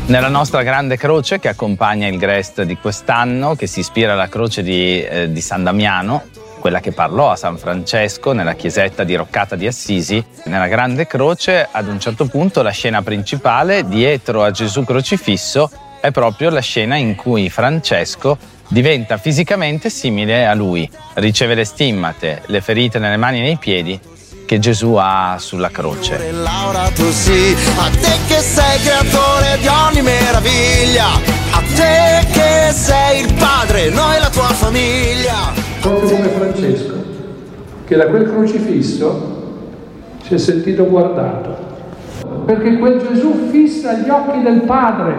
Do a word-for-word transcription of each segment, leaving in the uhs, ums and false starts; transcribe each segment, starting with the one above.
Nella nostra grande croce che accompagna il Grest di quest'anno, che si ispira alla croce di, eh, di San Damiano, quella che parlò a San Francesco nella chiesetta di Roccata di Assisi, nella grande croce ad un certo punto la scena principale dietro a Gesù crocifisso è proprio la scena in cui Francesco diventa fisicamente simile a lui, riceve le stimmate, le ferite nelle mani e nei piedi che Gesù ha sulla croce. Laura, tu sì, a te che sei creatore di ogni meraviglia, a te che sei il padre, noi la tua famiglia. Proprio come Francesco, che da quel crocifisso si è sentito guardato, perché quel Gesù fissa gli occhi del Padre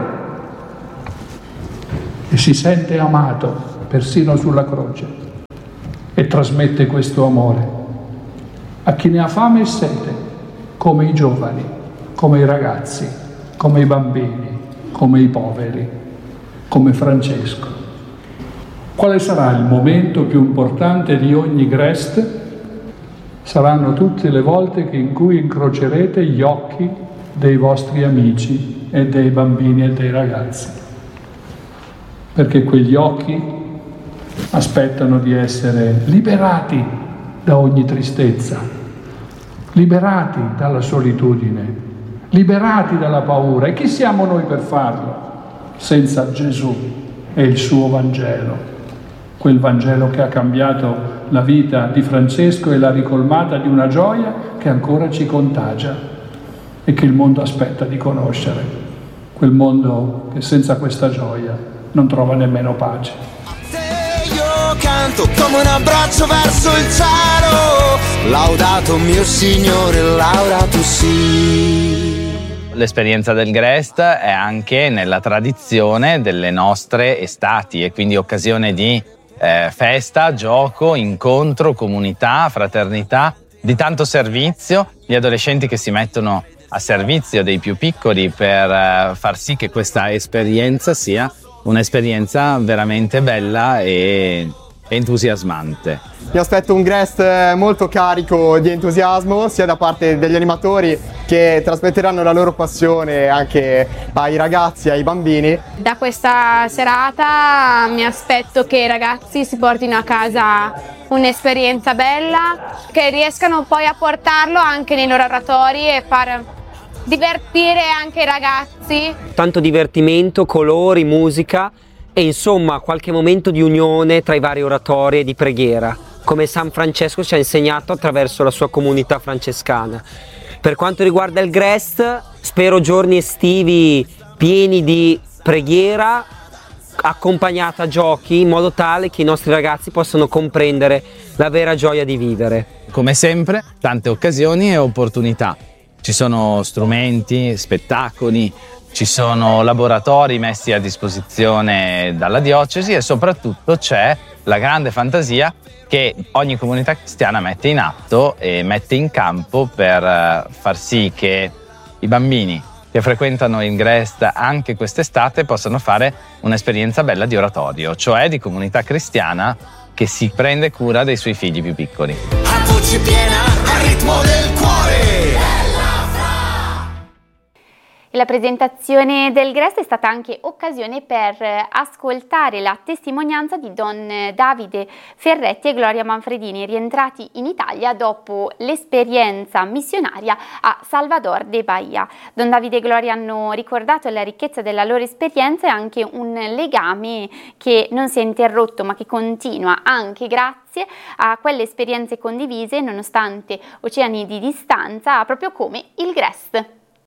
e si sente amato persino sulla croce e trasmette questo amore a chi ne ha fame e sete, come i giovani, come i ragazzi, come i bambini, come i poveri, come Francesco. Quale sarà il momento più importante di ogni Grest? Saranno tutte le volte in cui incrocerete gli occhi dei vostri amici e dei bambini e dei ragazzi, perché quegli occhi aspettano di essere liberati da ogni tristezza, liberati dalla solitudine, liberati dalla paura. E chi siamo noi per farlo senza Gesù e il suo Vangelo? Quel Vangelo che ha cambiato la vita di Francesco e l'ha ricolmata di una gioia che ancora ci contagia e che il mondo aspetta di conoscere. Quel mondo che senza questa gioia non trova nemmeno pace. Canto come un abbraccio verso il cielo, laudato mio Signore, laudato sì. L'esperienza del Grest è anche nella tradizione delle nostre estati e quindi occasione di eh, festa, gioco, incontro, comunità, fraternità, di tanto servizio, gli adolescenti che si mettono a servizio dei più piccoli per eh, far sì che questa esperienza sia un'esperienza veramente bella e entusiasmante. Mi aspetto un Grest molto carico di entusiasmo sia da parte degli animatori che trasmetteranno la loro passione anche ai ragazzi e ai bambini. Da questa serata mi aspetto che i ragazzi si portino a casa un'esperienza bella, che riescano poi a portarlo anche nei loro oratori e far divertire anche i ragazzi. Tanto divertimento, colori, musica e insomma qualche momento di unione tra i vari oratori e di preghiera, come San Francesco ci ha insegnato attraverso la sua comunità francescana. Per quanto riguarda il Grest, spero giorni estivi pieni di preghiera accompagnata a giochi, in modo tale che i nostri ragazzi possano comprendere la vera gioia di vivere. Come sempre, tante occasioni e opportunità. Ci sono strumenti, spettacoli, ci sono laboratori messi a disposizione dalla diocesi e soprattutto c'è la grande fantasia che ogni comunità cristiana mette in atto e mette in campo per far sì che i bambini che frequentano il Grest anche quest'estate possano fare un'esperienza bella di oratorio, cioè di comunità cristiana che si prende cura dei suoi figli più piccoli. A voce piena, al ritmo del cuore. La presentazione del Grest è stata anche occasione per ascoltare la testimonianza di Don Davide Ferretti e Gloria Manfredini, rientrati in Italia dopo l'esperienza missionaria a Salvador de Bahia. Don Davide e Gloria hanno ricordato la ricchezza della loro esperienza e anche un legame che non si è interrotto ma che continua anche grazie a quelle esperienze condivise nonostante oceani di distanza, proprio come il Grest.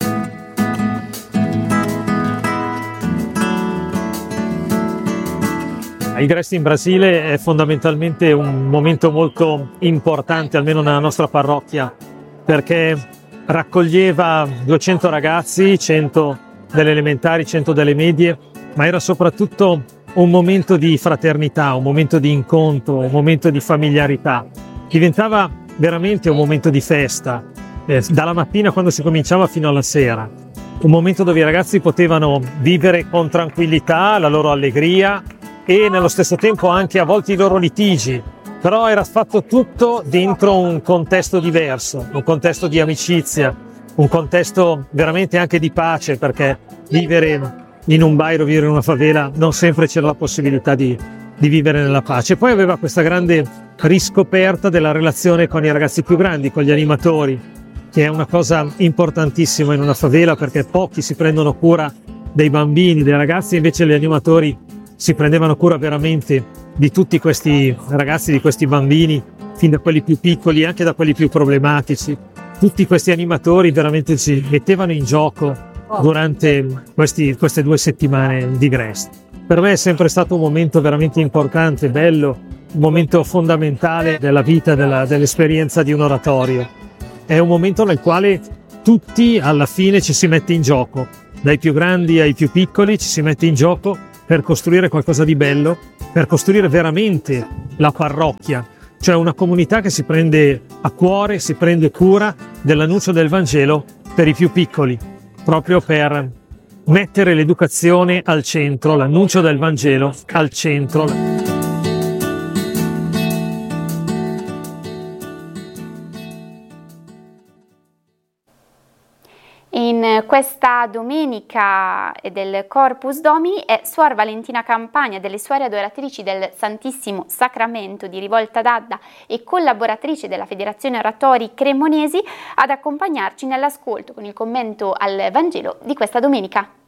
Il Grest in Brasile è fondamentalmente un momento molto importante, almeno nella nostra parrocchia, perché raccoglieva duecento ragazzi, cento delle elementari, cento delle medie, ma era soprattutto un momento di fraternità, un momento di incontro, un momento di familiarità. Diventava veramente un momento di festa, eh, dalla mattina quando si cominciava fino alla sera. Un momento dove i ragazzi potevano vivere con tranquillità la loro allegria e nello stesso tempo anche a volte i loro litigi, però era fatto tutto dentro un contesto diverso, un contesto di amicizia, un contesto veramente anche di pace, perché vivere in un bairro, vivere in una favela, non sempre c'era la possibilità di, di vivere nella pace. Poi aveva questa grande riscoperta della relazione con i ragazzi più grandi, con gli animatori, che è una cosa importantissima in una favela, perché pochi si prendono cura dei bambini, dei ragazzi, invece gli animatori si prendevano cura veramente di tutti questi ragazzi, di questi bambini, fin da quelli più piccoli, anche da quelli più problematici. Tutti questi animatori veramente si mettevano in gioco durante questi, queste due settimane di Grest. Per me è sempre stato un momento veramente importante, bello, un momento fondamentale della vita, della, dell'esperienza di un oratorio. È un momento nel quale tutti alla fine ci si mette in gioco, dai più grandi ai più piccoli ci si mette in gioco per costruire qualcosa di bello, per costruire veramente la parrocchia, cioè una comunità che si prende a cuore, si prende cura dell'annuncio del Vangelo per i più piccoli, proprio per mettere l'educazione al centro, l'annuncio del Vangelo al centro. In questa domenica del Corpus Domini è Suor Valentina Campagna, delle Suore Adoratrici del Santissimo Sacramento di Rivolta d'Adda e collaboratrice della Federazione Oratori Cremonesi, ad accompagnarci nell'ascolto con il commento al Vangelo di questa domenica.